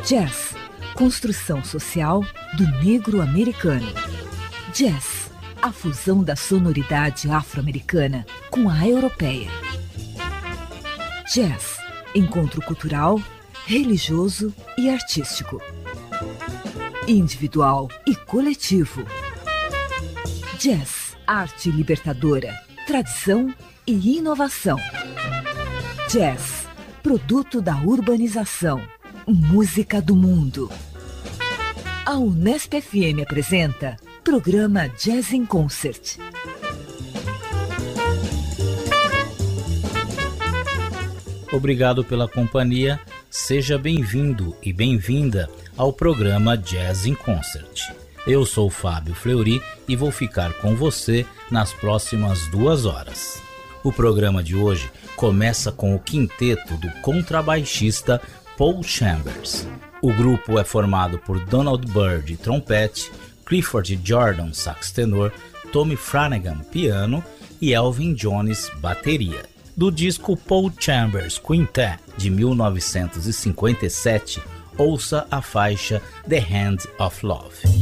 Jazz, construção social do negro americano. Jazz, a fusão da sonoridade afro-americana com a europeia. Jazz, encontro cultural, religioso e artístico. Individual e coletivo. Jazz, arte libertadora, tradição e inovação. Jazz, produto da urbanização, música do mundo. A Unesp FM apresenta programa Jazz in Concert. Obrigado pela companhia, seja bem-vindo e bem-vinda ao programa Jazz in Concert. Eu sou Fábio Fleury e vou ficar com você nas próximas 2 horas. O programa de hoje começa com o quinteto do contrabaixista Paul Chambers. O grupo é formado por Donald Byrd, trompete, Clifford Jordan, sax tenor, Tommy Flanagan, piano e Elvin Jones, bateria. Do disco Paul Chambers Quintet, de 1957, ouça a faixa The Hand of Love.